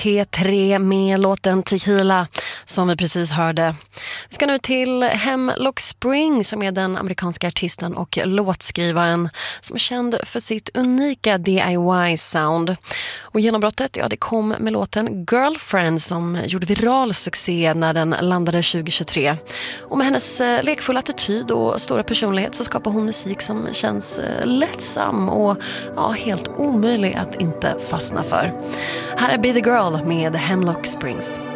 P3 med låten Tequila som vi precis hörde. Vi ska nu till Hemlock Spring som är den amerikanska artisten och låtskrivaren som är känd för sitt unika DIY-sound. Och genombrottet, det kom med låten Girlfriend som gjorde viral succé när den landade 2023. Och med hennes lekfulla attityd och stora personlighet så skapar hon musik som känns lättsam och helt omöjlig att inte fastna för. Här är Be the Girl med Hemlock Springs.